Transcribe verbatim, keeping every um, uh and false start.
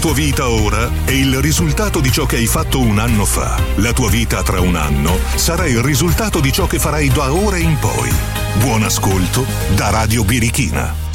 tua vita ora è il risultato di ciò che hai fatto un anno fa. La tua vita tra un anno sarà il risultato di ciò che farai da ora in poi. Buon ascolto da Radio Birichina.